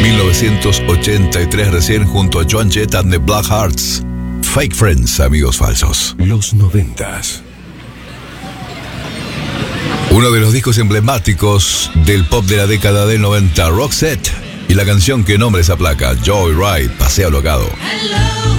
1983 recién junto a Joan Jett and the Blackhearts. Fake Friends, amigos falsos. Los 90s. Uno de los discos emblemáticos del pop de la década del 90, Roxette. Y la canción que nombra esa placa, Joyride, Paseo Locado. Hello.